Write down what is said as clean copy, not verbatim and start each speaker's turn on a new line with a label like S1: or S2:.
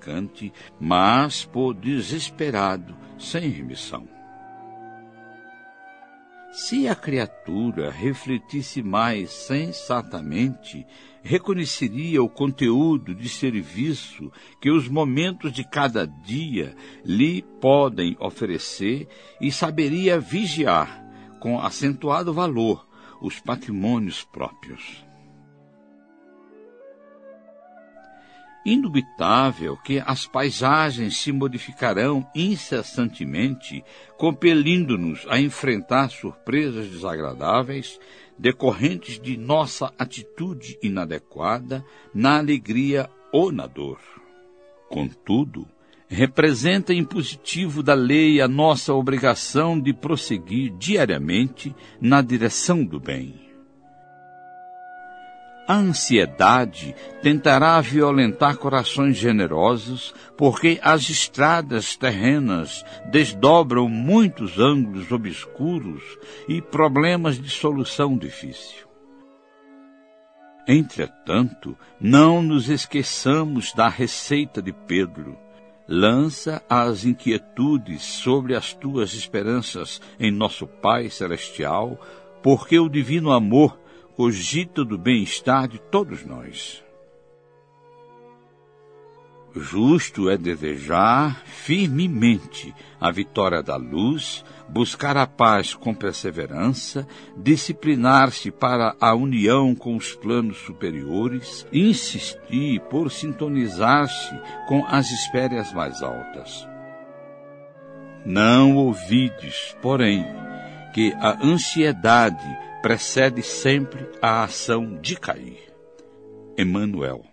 S1: insignificante, mas por desesperado, sem remissão. Se a criatura refletisse mais sensatamente, reconheceria o conteúdo de serviço que os momentos de cada dia lhe podem oferecer e saberia vigiar, com acentuado valor, os patrimônios próprios. Indubitável que as paisagens se modificarão incessantemente, compelindo-nos a enfrentar surpresas desagradáveis, decorrentes de nossa atitude inadequada, na alegria ou na dor. Contudo, representa em positivo da lei a nossa obrigação de prosseguir diariamente na direção do bem. A ansiedade tentará violentar corações generosos, porque as estradas terrenas desdobram muitos ângulos obscuros e problemas de solução difícil. Entretanto, não nos esqueçamos da receita de Pedro. Lança as inquietudes sobre as tuas esperanças em nosso Pai Celestial, porque o divino amor cogita do bem-estar de todos nós. Justo é desejar firmemente a vitória da luz, buscar a paz com perseverança, disciplinar-se para a união com os planos superiores, insistir por sintonizar-se com as esferas mais altas. Não ouvides, porém, que a ansiedade precede sempre a ação de cair. Emmanuel.